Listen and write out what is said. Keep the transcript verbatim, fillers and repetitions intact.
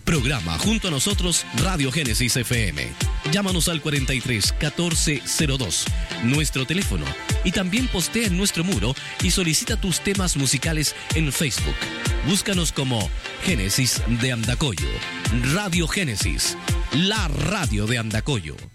Programa junto a nosotros Radio Génesis F M. Llámanos al cuarenta y tres, catorce cero dos, nuestro teléfono, y también postea en nuestro muro y solicita tus temas musicales en Facebook. Búscanos como Génesis de Andacollo. Radio Génesis, la radio de Andacollo.